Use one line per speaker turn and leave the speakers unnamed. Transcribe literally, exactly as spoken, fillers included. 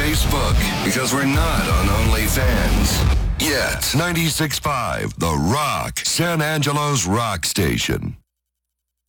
Facebook because we're not on OnlyFans. Yet. ninety-six point five The Rock, San Angelo's rock station.